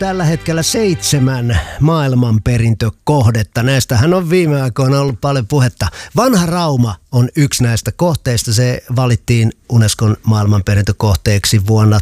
tällä hetkellä 7 maailmanperintökohdetta. Näistähän on viime aikoina ollut paljon puhetta. Vanha Rauma on yksi näistä kohteista. Se valittiin Unescon maailmanperintökohteeksi vuonna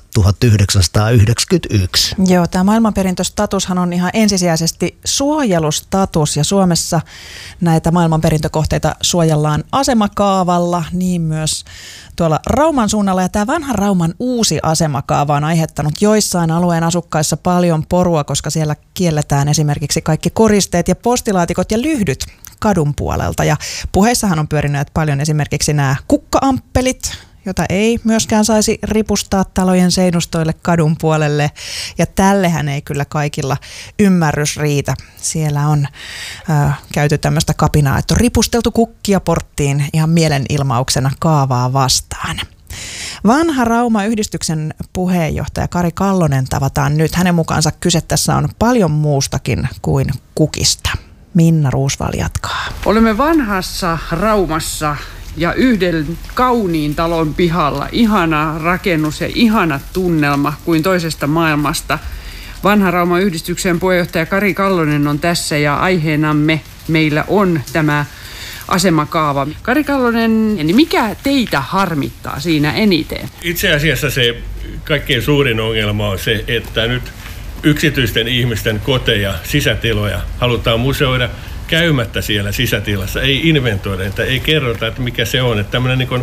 1991. Joo, tämä maailmanperintöstatushan on ihan ensisijaisesti suojelustatus ja Suomessa näitä maailmanperintökohteita suojellaan asemakaavalla, niin myös tuolla Rauman suunnalla. Ja tämä vanha Rauman uusi asemakaava on aiheuttanut joissain alueen asukkaissa paljon porua, koska siellä kielletään esimerkiksi kaikki koristeet ja postilaatikot ja lyhdyt kadun puolelta. Ja puheissahan on pyörinyt paljon esimerkiksi nämä kukka-amppelit, jota ei myöskään saisi ripustaa talojen seinustoille kadun puolelle. Ja tällehän ei kyllä kaikilla ymmärrys riitä. Siellä on käyty tämmöistä kapinaa, että on ripusteltu kukkia porttiin ihan mielenilmauksena kaavaa vastaan. Vanha Rauma-yhdistyksen puheenjohtaja Kari Kallonen tavataan nyt. Hänen mukaansa kyse tässä on paljon muustakin kuin kukista. Minna Ruusval jatkaa. Olemme vanhassa Raumassa ja yhden kauniin talon pihalla. Ihana rakennus ja ihana tunnelma kuin toisesta maailmasta. Vanha Rauma-yhdistyksen puheenjohtaja Kari Kallonen on tässä ja aiheenamme meillä on tämä asemakaava. Kari Kallonen, niin mikä teitä harmittaa siinä eniten? Itse asiassa se kaikkein suurin ongelma on se, että nyt yksityisten ihmisten koteja, sisätiloja halutaan museoida käymättä siellä sisätilassa. Ei inventoida, että ei kerrota, että mikä se on. Että tämmöinen niin kuin,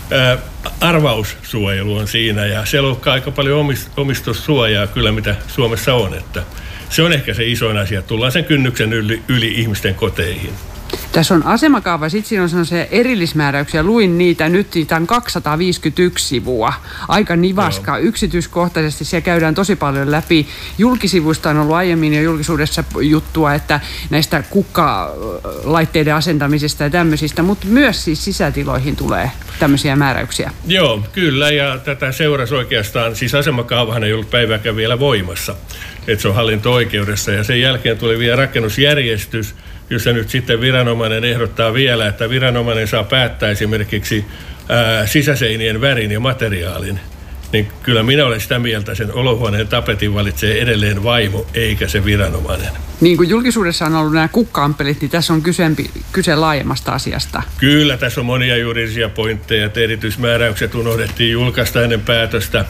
arvaussuojelu on siinä ja se loukkaa aika paljon omistussuojaa kyllä, mitä Suomessa on. Että se on ehkä se isoin asia. Tullaan sen kynnyksen yli ihmisten koteihin. Tässä on asemakaava, sitten siinä on sellaisia erillismääräyksiä. Luin niitä, nyt niitä on 251 sivua. Aika nivaska, yksityiskohtaisesti. Siellä käydään tosi paljon läpi. Julkisivuista on ollut aiemmin jo julkisuudessa juttua, että näistä kukkalaitteiden asentamisesta ja tämmöisistä, mutta myös siis sisätiloihin tulee tämmöisiä määräyksiä. Joo, kyllä, ja tätä seurasi oikeastaan, siis asemakaavahan ei ollut päivääkään vielä voimassa, että se on hallinto-oikeudessa, ja sen jälkeen tuli vielä rakennusjärjestys, jossa nyt sitten viranomainen ehdottaa vielä, että viranomainen saa päättää esimerkiksi sisäseinien värin ja materiaalin, niin kyllä minä olen sitä mieltä, sen olohuoneen tapetin valitsee edelleen vaimo, eikä se viranomainen. Niin kuin julkisuudessa on ollut nämä kukka-amppelit, niin tässä on kyse laajemmasta asiasta. Kyllä, tässä on monia juridisia pointteja, että erityismääräykset unohdettiin julkaista ennen päätöstä.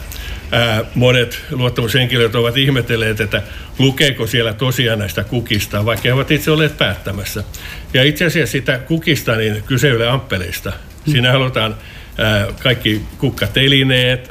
Monet luottamushenkilöt ovat ihmetelleet, että lukeeko siellä tosiaan näistä kukista, vaikka he ovat itse olleet päättämässä. Ja itse asiassa sitä kukista, niin kyse ei ole amppeleista. Siinä halutaan kaikki kukkatelineet,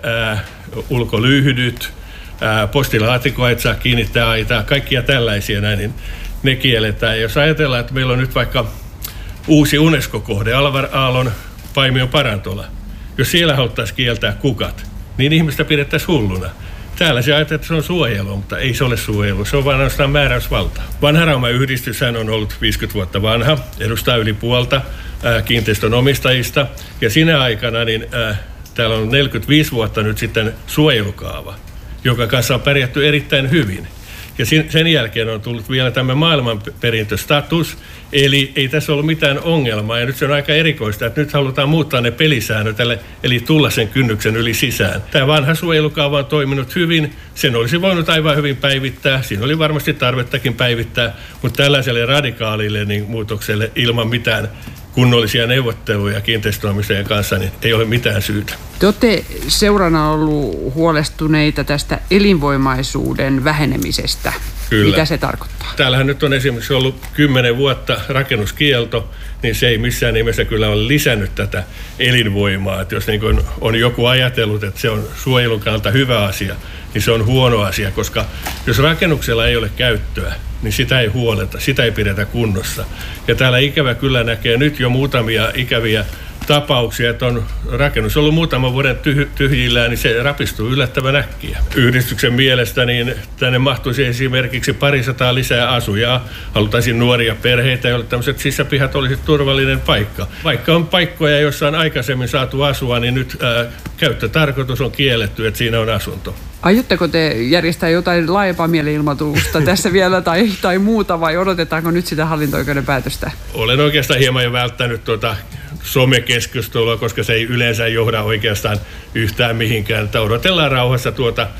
ulkolyhdyt, postilaatikoa, et saa kiinnittää aitaa, kaikkia tällaisia näin, niin ne kielletään. Jos ajatellaan, että meillä on nyt vaikka uusi UNESCO-kohde, Alvar Aallon Paimion Parantola, jos siellä haluttaisiin kieltää kukat, niin ihmistä pidettäisiin hulluna. Täällä se ajatellaan, että se on suojelu, mutta ei se ole suojelu. Se on vain ainoastaan määräysvalta. Vanha Rauma-yhdistyshän on ollut 50 vuotta vanha, edustaa yli puolta kiinteistön omistajista. Ja siinä aikana niin, täällä on 45 vuotta nyt sitten suojelukaava, joka kanssa on pärjätty erittäin hyvin. Ja sen jälkeen on tullut vielä tämä maailmanperintöstatus, eli ei tässä ollut mitään ongelmaa. Ja nyt se on aika erikoista, että nyt halutaan muuttaa ne pelisäännöt, eli tulla sen kynnyksen yli sisään. Tämä vanha suojelukaava on toiminut hyvin, sen olisi voinut aivan hyvin päivittää, siinä oli varmasti tarvettakin päivittää, mutta tällaiselle radikaalille niin muutokselle ilman mitään kunnollisia neuvotteluja kiinteistönomistajien kanssa, niin ei ole mitään syytä. Te olette seurana ollut huolestuneita tästä elinvoimaisuuden vähenemisestä. Kyllä. Mitä se tarkoittaa? Täällähän nyt on esimerkiksi ollut 10 vuotta rakennuskielto, niin se ei missään nimessä kyllä ole lisännyt tätä elinvoimaa. Että jos niin kuin on joku ajatellut, että se on suojelun kannalta hyvä asia, niin se on huono asia, koska jos rakennuksella ei ole käyttöä, niin sitä ei huoleta, sitä ei pidetä kunnossa. Ja täällä ikävä kyllä näkee nyt jo muutamia ikäviä tapauksia, että on rakennus ollut muutaman vuoden tyhjillään, niin se rapistuu yllättävän äkkiä. Yhdistyksen mielestä niin tänne mahtuisi esimerkiksi 200 lisää asujaa. Halutaisiin nuoria perheitä, joille tämmöiset sisäpihat olisi turvallinen paikka. Vaikka on paikkoja, joissa on aikaisemmin saatu asua, niin nyt käyttötarkoitus on kielletty, että siinä on asunto. Aiotteko te järjestää jotain laajempaa mielenilmautusta tässä vielä tai muuta vai odotetaanko nyt sitä hallinto-oikeuden päätöstä? Olen oikeastaan hieman jo välttänyt somekeskustelua, koska se ei yleensä johda oikeastaan yhtään mihinkään. Että odotellaan rauhassa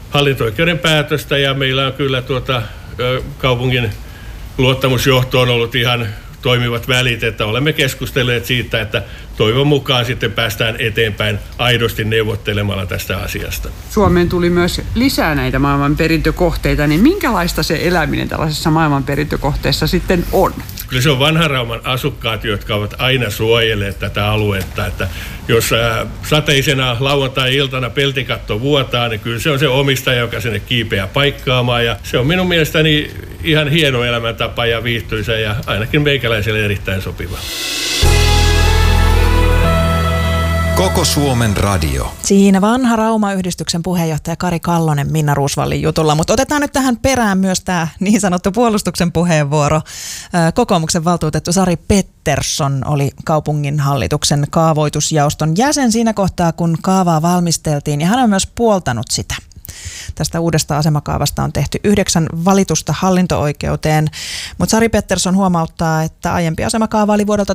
hallinto-oikeuden päätöstä ja meillä on kyllä kaupungin luottamusjohto on ollut ihan toimivat välit, että olemme keskustelleet siitä, että toivon mukaan sitten päästään eteenpäin aidosti neuvottelemalla tästä asiasta. Suomeen tuli myös lisää näitä maailmanperintökohteita, niin minkälaista se eläminen tällaisessa maailmanperintökohteessa sitten on? Kyllä se on Vanhan Rauman asukkaat, jotka ovat aina suojelleet tätä aluetta, että jos sateisena lauantai-iltana peltikatto vuotaa, niin kyllä se on se omistaja, joka sinne kiipeää paikkaamaan ja se on minun mielestäni ihan hieno elämäntapa ja viihtyisä ja ainakin meikäläiselle erittäin sopiva. Koko Suomen radio. Siinä Vanha Rauma-yhdistyksen puheenjohtaja Kari Kallonen Minna Roosvallin jutulla, mutta otetaan nyt tähän perään myös tämä niin sanottu puolustuksen puheenvuoro. Kokoomuksen valtuutettu Sari Pettersson oli kaupunginhallituksen kaavoitusjaoston jäsen siinä kohtaa, kun kaavaa valmisteltiin ja hän on myös puoltanut sitä. Tästä uudesta asemakaavasta on tehty 9 valitusta hallinto-oikeuteen, mutta Sari Pettersson huomauttaa, että aiempi asemakaava oli vuodelta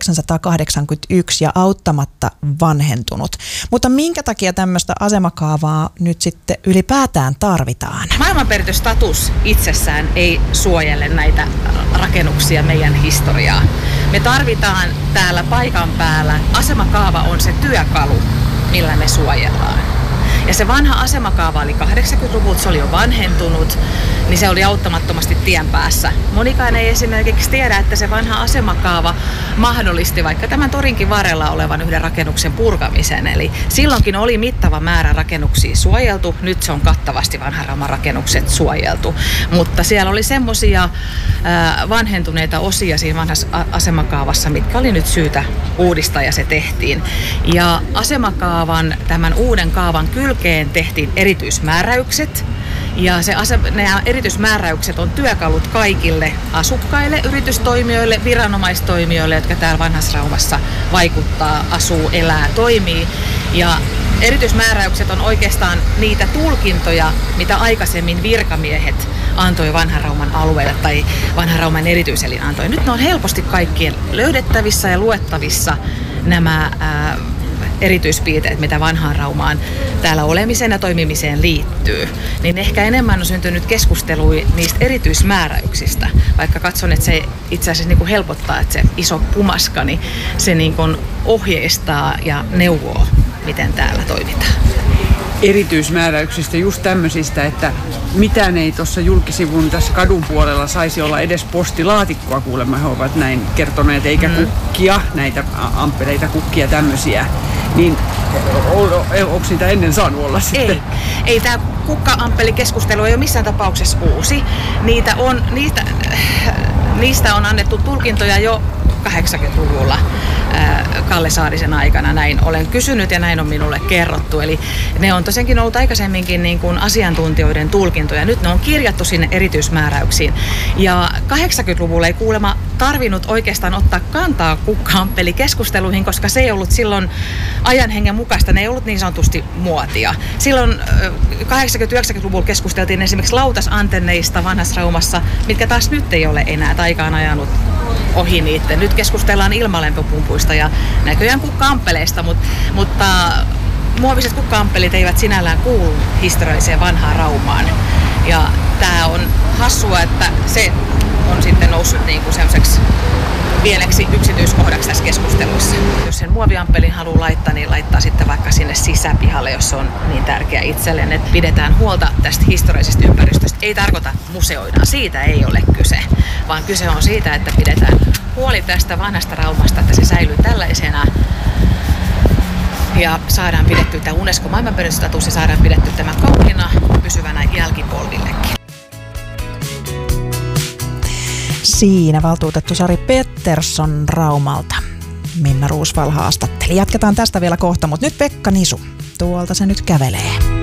1981 ja auttamatta vanhentunut. Mutta minkä takia tämmöistä asemakaavaa nyt sitten ylipäätään tarvitaan? Maailmanperintöstatus itsessään ei suojele näitä rakennuksia, meidän historiaa. Me tarvitaan täällä paikan päällä. Asemakaava on se työkalu, millä me suojellaan. Ja se vanha asemakaava oli 80-luvulta, se oli jo vanhentunut, niin se oli auttamattomasti tien päässä. Monikaan ei esimerkiksi tiedä, että se vanha asemakaava mahdollisti vaikka tämän torinkin varrella olevan yhden rakennuksen purkamisen. Eli silloinkin oli mittava määrä rakennuksia suojeltu, nyt se on kattavasti Vanhan Rauman rakennukset suojeltu. Mutta siellä oli semmoisia vanhentuneita osia siinä vanhassa asemakaavassa, mitkä oli nyt syytä uudistaa ja se tehtiin. Ja asemakaavan, tämän uuden kaavan kylkeen tehtiin erityismääräykset. Ja nämä erityismääräykset on työkalut kaikille asukkaille, yritystoimijoille, viranomaistoimijoille, jotka täällä Vanhassa Raumassa vaikuttaa, asuu, elää, toimii. Ja erityismääräykset on oikeastaan niitä tulkintoja, mitä aikaisemmin virkamiehet antoi Vanhan Rauman alueelle tai Vanhan Rauman erityiselin antoi. Nyt ne on helposti kaikkien löydettävissä ja luettavissa nämä erityispiirteet, mitä Vanhaan Raumaan täällä olemiseen ja toimimiseen liittyy, niin ehkä enemmän on syntynyt keskustelua niistä erityismääräyksistä. Vaikka katson, että se itse asiassa niin kuin helpottaa, että se iso pumaska, niin se niin kuin ohjeistaa ja neuvoo, miten täällä toimitaan. Erityismääräyksistä, just tämmöisistä, että mitään ei tuossa julkisivun tässä kadun puolella saisi olla edes postilaatikkoa, kuulemma he ovat näin kertoneet, eikä kukkia, näitä amppeleita, kukkia, tämmöisiä. Niin onko niitä ennen saanut olla sitten? Ei tämä kukka-amppeli-keskustelu ei ole missään tapauksessa uusi. Niistä on annettu tulkintoja jo 80-luvulla Kalle Saarisen aikana, näin olen kysynyt ja näin on minulle kerrottu. Eli ne on tosiaankin ollut aikaisemminkin niin kuin asiantuntijoiden tulkintoja. Nyt ne on kirjattu sinne erityismääräyksiin. Ja 80-luvulla ei kuulemma tarvinnut oikeastaan ottaa kantaa kukka-amppeli-keskusteluihin, koska se ei ollut silloin ajan hengen mukaista. Ne ei ollut niin sanotusti muotia. Silloin 80-90-luvulla keskusteltiin esimerkiksi lautasantenneista Vanhassa Raumassa, mitkä taas nyt ei ole enää taikaan ajanut ohi niiden. Nyt keskustellaan ilmalämpöpumpuista ja näköjään kukka-amppeleista, mutta muoviset kukka-amppelit eivät sinällään kuulu historialliseen Vanhaan Raumaan. Ja tämä on hassua, että se on sitten noussut niin kuin sellaiseksi pieneksi yksityiskohdaksi tässä keskustelussa. Jos sen muoviamppelin haluaa laittaa, niin laittaa sitten vaikka sinne sisäpihalle, jos se on niin tärkeä itselleen, että pidetään huolta tästä historiallisesta ympäristöstä. Ei tarkoita museoidaan, siitä ei ole kyse, vaan kyse on siitä, että pidetään huoli tästä vanhasta Raumasta, että se säilyy tällaisena ja saadaan pidettyä tämä UNESCO maailmanperintöstatus ja saadaan pidettyä tämä kauniina pysyvänä jälkipolvillekin. Siinä valtuutettu Sari Pettersson Raumalta. Minna Roosvall haastatteli. Jatketaan tästä vielä kohta, mutta nyt Pekka Nisu. Tuolta se nyt kävelee.